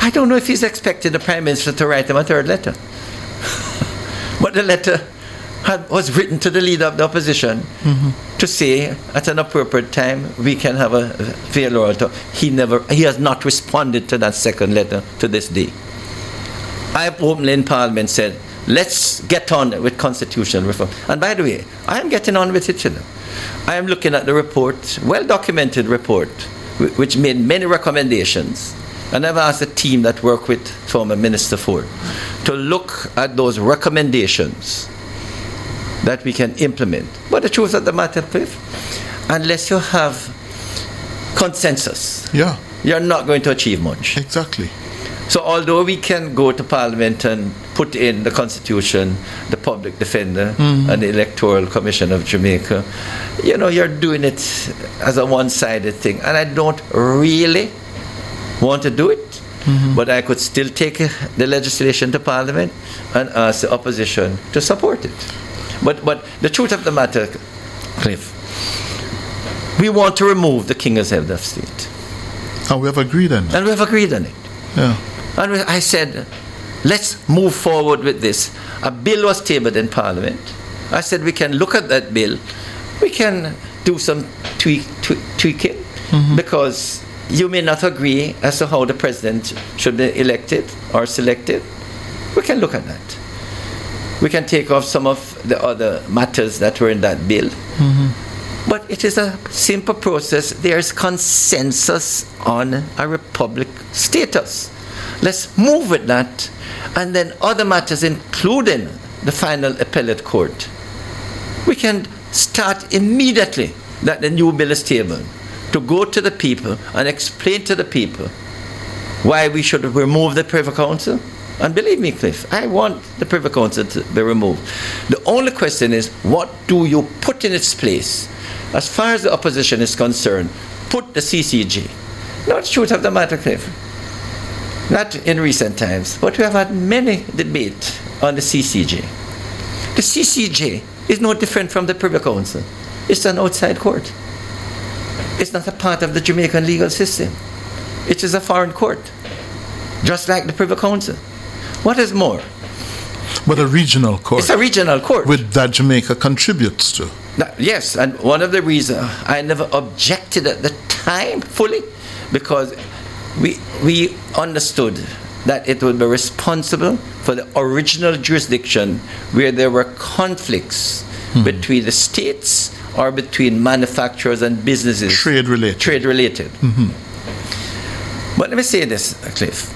I don't know if he's expecting the Prime Minister to write him a third letter. But the letter was written to the leader of the opposition to say at an appropriate time we can have a failure. He has not responded to that second letter to this day. I have openly in Parliament said, let's get on with constitutional reform. And by the way, I am getting on with it. I am looking at the report, well-documented report, which made many recommendations. And I've asked the team that worked with former Minister Ford to look at those recommendations that we can implement. But the truth of the matter, Cliff, unless you have consensus, you're not going to achieve much. Exactly. So although we can go to Parliament and put in the Constitution, the Public Defender, and the Electoral Commission of Jamaica, you're doing it as a one-sided thing. And I don't really want to do it, but I could still take the legislation to Parliament and ask the opposition to support it. But the truth of the matter, Cliff, we want to remove the King as head of state. And we have agreed on it. And we have agreed on it. Yeah. And I said, let's move forward with this. A bill was tabled in Parliament. I said we can look at that bill. We can do some tweaking because you may not agree as to how the president should be elected or selected. We can look at that. We can take off some of the other matters that were in that bill. But it is a simple process. There's consensus on a republic status. Let's move with that. And then other matters, including the final appellate court. We can start immediately that the new bill is tabled to go to the people and explain to the people why we should remove the Privy Council. And believe me, Cliff, I want the Privy Council to be removed. The only question is, what do you put in its place? As far as the opposition is concerned, put the CCJ. Not the truth of the matter, Cliff. Not in recent times, but we have had many debates on the CCJ. The CCJ is no different from the Privy Council. It's an outside court. It's not a part of the Jamaican legal system. It is a foreign court, just like the Privy Council. What is more? But a regional court. It's a regional court. With that Jamaica contributes to. Yes, and one of the reasons I never objected at the time fully, because we understood that it would be responsible for the original jurisdiction where there were conflicts between the states or between manufacturers and businesses. Trade related. But let me say this, Cliff.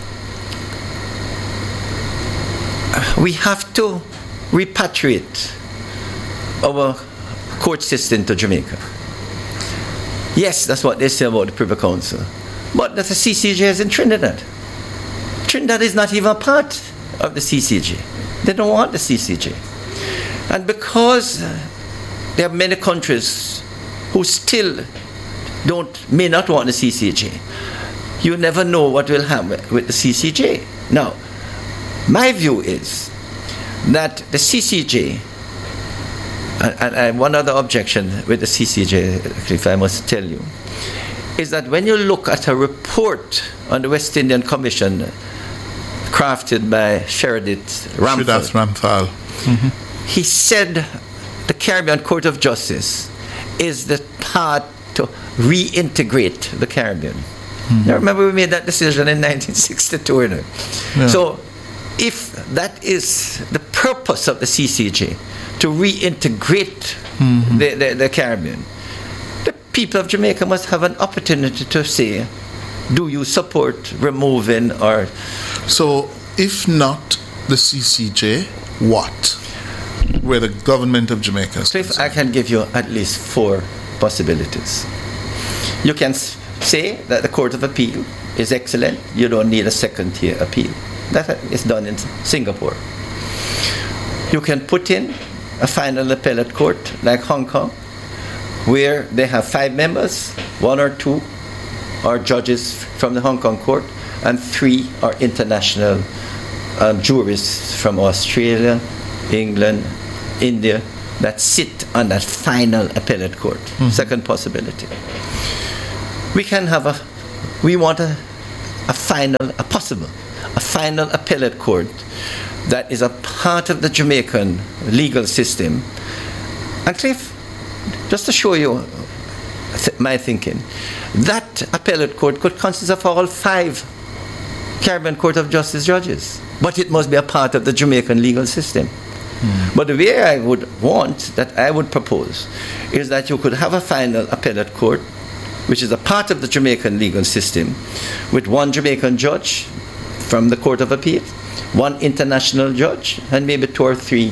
We have to repatriate our court system to Jamaica. Yes, that's what they say about the Privy Council. But the CCJ is in Trinidad. Trinidad is not even a part of the CCJ. They don't want the CCJ. And because there are many countries who still may not want the CCJ, you never know what will happen with the CCJ. Now, my view is that the CCJ, and one other objection with the CCJ, if I must tell you, is that when you look at a report on the West Indian Commission crafted by Sheridath Ramphal, he said the Caribbean Court of Justice is the path to reintegrate the Caribbean. Now remember we made that decision in 1962. Yeah. So if that is the purpose of the CCJ, to reintegrate the Caribbean, the people of Jamaica must have an opportunity to say, do you support removing or... So if not the CCJ, what? Where the government of Jamaica is concerned? I can give you at least 4 possibilities. You can say that the Court of Appeal is excellent. You don't need a second-tier appeal. That is done in Singapore. You can put in a final appellate court like Hong Kong, where they have 5 members, 1 or 2 are judges from the Hong Kong court, and 3 are international jurists from Australia, England, India, that sit on that final appellate court. Second possibility. We want a a final appellate court that is a part of the Jamaican legal system. And Cliff, just to show you my thinking, that appellate court could consist of all 5 Caribbean Court of Justice judges, but it must be a part of the Jamaican legal system. But the way I would propose, is that you could have a final appellate court, which is a part of the Jamaican legal system, with 1 Jamaican judge from the Court of Appeal, 1 international judge, and maybe 2 or 3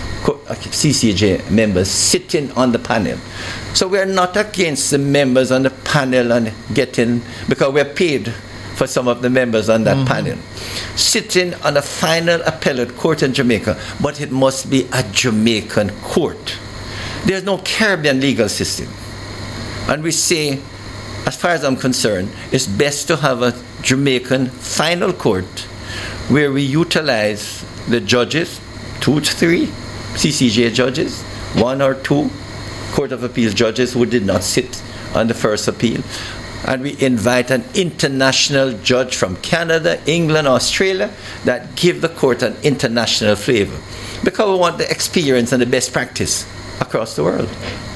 CCJ members sitting on the panel. So we are not against the members on the panel and because we're paid for some of the members on that panel, sitting on a final appellate court in Jamaica, but it must be a Jamaican court. There's no Caribbean legal system. And we say, as far as I'm concerned, it's best to have a Jamaican final court where we utilize the judges, 2 to 3 CCJ judges, 1 or 2 Court of Appeals judges who did not sit on the first appeal, and we invite an international judge from Canada, England, Australia that give the court an international flavor, because we want the experience and the best practice across the world.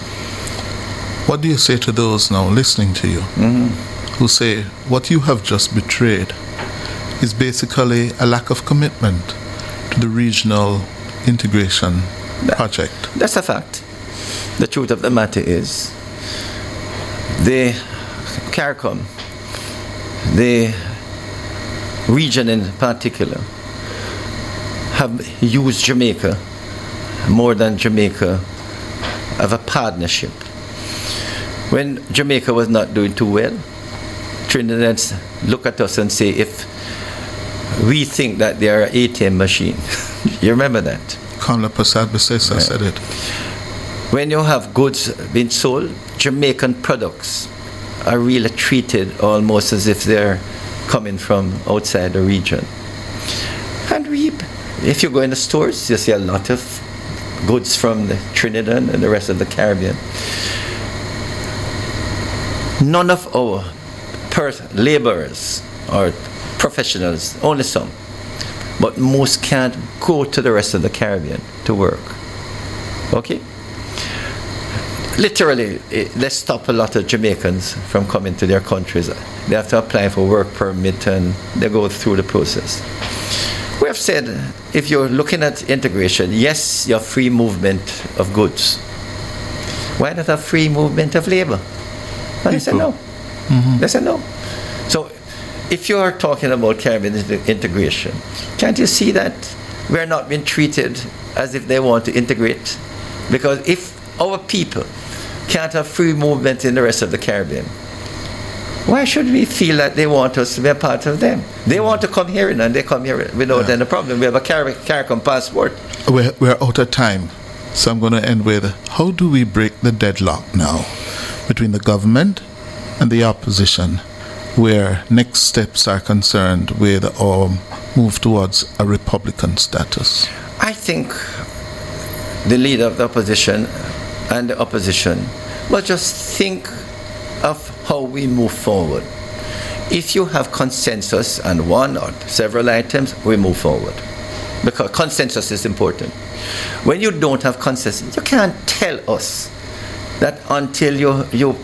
What do you say to those now listening to you who say what you have just betrayed is basically a lack of commitment to the regional integration project? That's a fact. The truth of the matter is the CARICOM, the region in particular, have used Jamaica more than Jamaica of a partnership. When Jamaica was not doing too well, Trinidadians look at us and say, if we think that they are an ATM machine. You remember that? Kamla Prasad Bisesa said it. When you have goods being sold, Jamaican products are really treated almost as if they're coming from outside the region. And if you go in the stores, you see a lot of goods from the Trinidad and the rest of the Caribbean. None of our laborers or professionals, only some, but most can't go to the rest of the Caribbean to work. Okay? Literally, they stop a lot of Jamaicans from coming to their countries. They have to apply for work permit and they go through the process. We have said, if you're looking at integration, yes, you have free movement of goods. Why not have free movement of labor? And they said no. They said no. So, if you are talking about Caribbean integration, can't you see that we're not being treated as if they want to integrate? Because if our people can't have free movement in the rest of the Caribbean, why should we feel that they want us to be a part of them? They want to come here and they come here without any problem. We have a CARICOM passport. We're out of time. So I'm going to end with, how do we break the deadlock now between the government and the opposition, where next steps are concerned with our move towards a Republican status? I think the leader of the opposition and the opposition will just think of how we move forward. If you have consensus on one or several items, we move forward. Because consensus is important. When you don't have consensus, you can't tell us that until you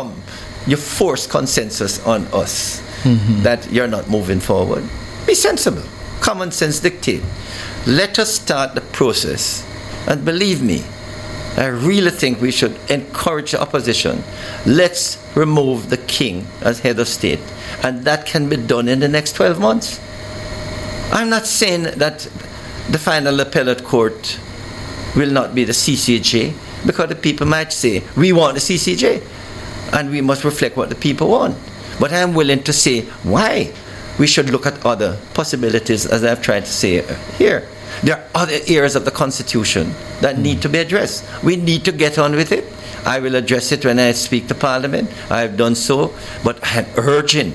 force consensus on us, that you're not moving forward. Be sensible. Common sense dictate. Let us start the process. And believe me, I really think we should encourage the opposition. Let's remove the king as head of state. And that can be done in the next 12 months. I'm not saying that the final appellate court will not be the CCJ, because the people might say, we want the CCJ, and we must reflect what the people want. But I'm willing to say why we should look at other possibilities, as I've tried to say here. There are other areas of the Constitution that need to be addressed. We need to get on with it. I will address it when I speak to Parliament. I have done so, but I am urging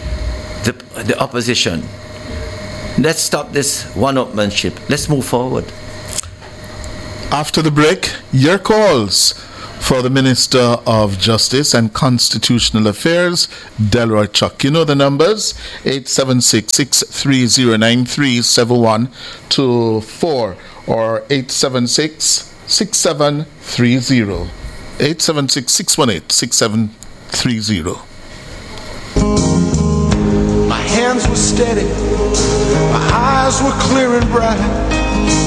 the opposition. Let's stop this one-upmanship. Let's move forward. After the break, your calls for the Minister of Justice and Constitutional Affairs, Delroy Chuck. You know the numbers, 876-630-937124 or 876-6730. 876-618-6730. My hands were steady, my eyes were clear and bright.